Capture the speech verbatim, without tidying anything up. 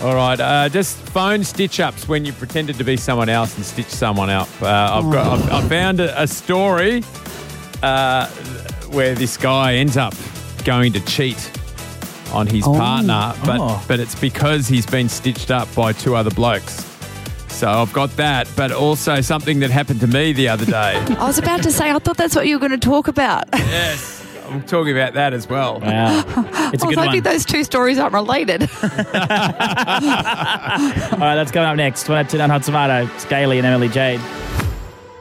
All right, uh, just phone stitch-ups when you pretended to be someone else and stitch someone up. Uh, I've got, I've, I found a, a story uh, where this guy ends up going to cheat on his Oh. partner, but Oh. but it's because he's been stitched up by two other blokes. So I've got that, but also something that happened to me the other day. I was about to say, I thought that's what you were going to talk about. Yes, I'm talking about that as well. Wow. It's a I was good hoping one. those two stories aren't related. All right, that's coming up next. one oh two Nine Hot Tomato. It's Gailey and Emily Jade.